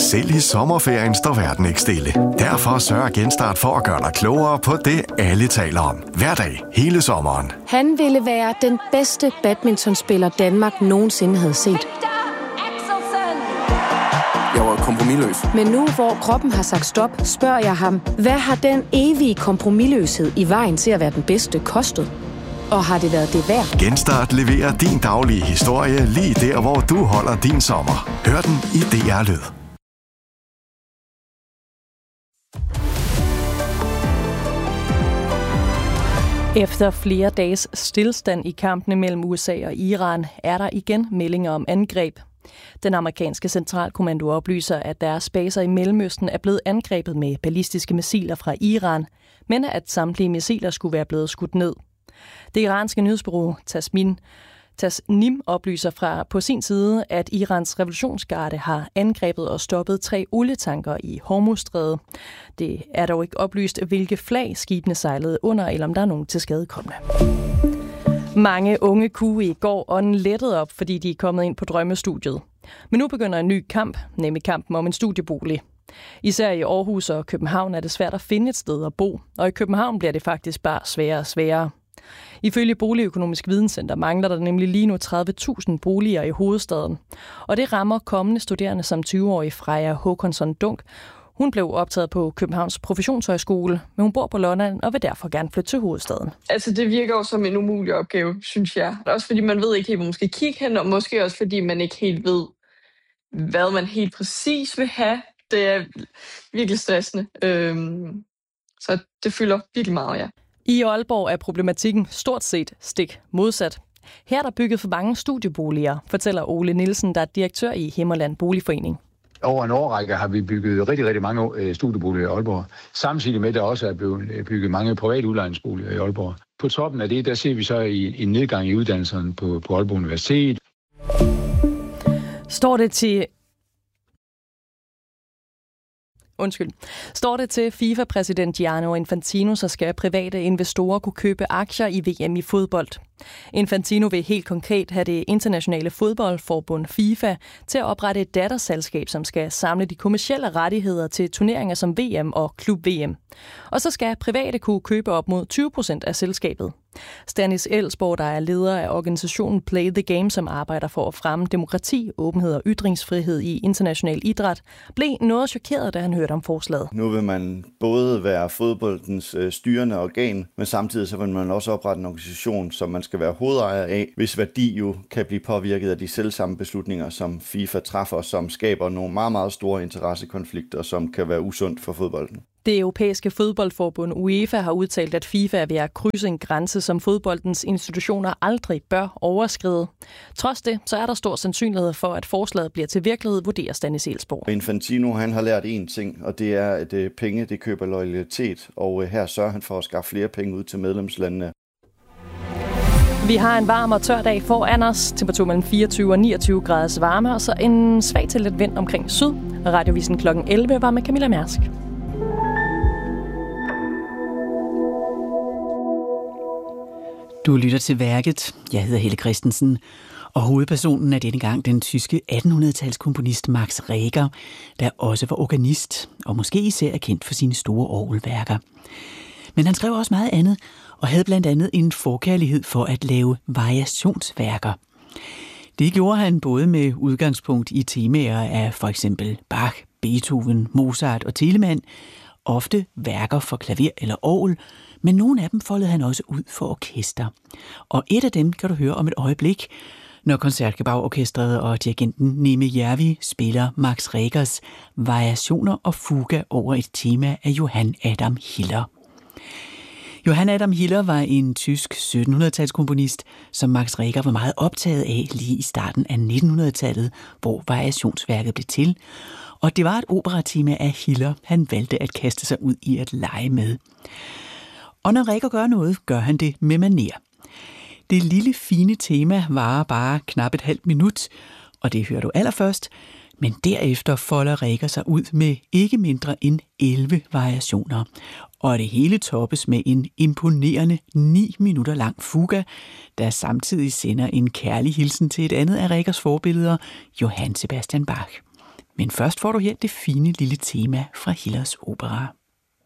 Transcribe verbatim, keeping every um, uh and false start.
Selv i sommerferien står verden ikke stille. Derfor sørger Genstart for at gøre dig klogere på det, alle taler om. Hver dag, hele sommeren. Han ville være den bedste badmintonspiller, Danmark nogensinde havde set. Jeg var kompromisløs. Men nu, hvor kroppen har sagt stop, spørger jeg ham, hvad har den evige kompromisløshed i vejen til at være den bedste kostet? Og har det været det værd? Genstart leverer din daglige historie lige der, hvor du holder din sommer. Hør den i D R Lyd. Efter flere dages stillstand i kampene mellem U S A og Iran, er der igen meldinger om angreb. Den amerikanske centralkommando oplyser, at deres baser i Mellemøsten er blevet angrebet med ballistiske missiler fra Iran, men at samtlige missiler skulle være blevet skudt ned. Det iranske nyhedsbureau Tasmin, Tasnim oplyser fra på sin side, at Irans revolutionsgarde har angrebet og stoppet tre olietanker i Hormuzstrædet. Det er dog ikke oplyst, hvilke flag skibene sejlede under, eller om der er nogen tilskadekomne. Mange unge kunne i går ånden lettet op, fordi de er kommet ind på drømmestudiet. Men nu begynder en ny kamp, nemlig kampen om en studiebolig. Især i Aarhus og København er det svært at finde et sted at bo, og i København bliver det faktisk bare sværere og sværere. Ifølge Boligøkonomisk Videnscenter mangler der nemlig lige nu tredive tusind boliger i hovedstaden. Og det rammer kommende studerende som tyve-årige Freja Håkonsson Dunk. Hun blev optaget på Københavns Professionshøjskole, men hun bor på London og vil derfor gerne flytte til hovedstaden. Altså det virker jo som en umulig opgave, synes jeg. Også fordi man ved ikke helt, hvor man skal kigge hen, og måske også fordi man ikke helt ved, hvad man helt præcis vil have. Det er virkelig stressende. Øhm, så det fylder virkelig meget, ja. I Aalborg er problematikken stort set stik modsat. Her er der bygget for mange studieboliger, fortæller Ole Nielsen, der er direktør i Himmerland Boligforening. Over en årrække har vi bygget rigtig, rigtig mange studieboliger i Aalborg. Samtidig med, at der også er blevet bygget mange private udlejningsboliger i Aalborg. På toppen af det, der ser vi så en nedgang i uddannelserne på, på Aalborg Universitet. Står det til... Undskyld. Står det til FIFA-præsident Gianni Infantino, så skal private investorer kunne købe aktier i V M i fodbold. Infantino vil helt konkret have det internationale fodboldforbund FIFA til at oprette et datterselskab, som skal samle de kommercielle rettigheder til turneringer som V M og Klub-V M. Og så skal private kunne købe op mod tyve procent af selskabet. Stanis Elsborg, der er leder af organisationen Play the Game, som arbejder for at fremme demokrati, åbenhed og ytringsfrihed i international idræt, blev noget chokeret, da han hørte om forslaget. Nu vil man både være fodboldens styrende organ, men samtidig så vil man også oprette en organisation, som man skal være hovedejer af, hvis værdi jo kan blive påvirket af de selvsamme beslutninger, som FIFA træffer, som skaber nogle meget, meget store interessekonflikter, som kan være usundt for fodbolden. Det europæiske fodboldforbund UEFA har udtalt, at FIFA er ved at krydse en grænse, som fodboldens institutioner aldrig bør overskride. Trods det, så er der stor sandsynlighed for, at forslaget bliver til virkelighed, vurderer Stanis Elsborg. Infantino, han har lært én ting, og det er, at penge det køber loyalitet, og her sørger han for at skaffe flere penge ud til medlemslandene. Vi har en varm og tør dag foran os. Temperatur mellem fireogtyve og niogtyve graders varme, og så en svag til lidt vind omkring syd. Radiovisen klokken elleve var med Camilla Mærsk. Du lytter til Værket. Jeg hedder Helle Christensen, og hovedpersonen er denne gang den tyske attenhundredetalskomponist Max Reger, der også var organist og måske især er kendt for sine store orgelværker. Men han skrev også meget andet og havde blandt andet en forkærlighed for at lave variationsværker. Det gjorde han både med udgangspunkt i temaer af for eksempel Bach, Beethoven, Mozart og Telemann, ofte værker for klaver eller orgel, men nogle af dem foldede han også ud for orkester. Og et af dem kan du høre om et øjeblik, når Koncertgebouw-orkestret og dirigenten Neme Järvi spiller Max Regers variationer og fuga over et tema af Johann Adam Hiller. Johann Adam Hiller var en tysk syttenhundredetalskomponist, som Max Reger var meget optaget af lige i starten af nittenhundredetallet, hvor variationsværket blev til. Og det var et operatema af Hiller, han valgte at kaste sig ud i at lege med. Og når Reger gør noget, gør han det med manér. Det lille fine tema varer bare knap et halvt minut, og det hører du allerførst, men derefter folder Reger sig ud med ikke mindre end elleve variationer. Og det hele toppes med en imponerende ni minutter lang fuga, der samtidig sender en kærlig hilsen til et andet af Regers forbilleder, Johann Sebastian Bach. Men først får du her det fine lille tema fra Hillers Opera.